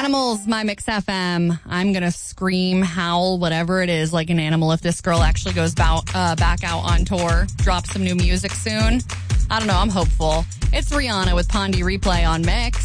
Animals, my Mix FM. I'm going to scream, howl, whatever it is, like an animal if this girl actually goes back out on tour, drops some new music soon. I don't know. I'm hopeful. It's Rihanna with Pondy Replay on Mix.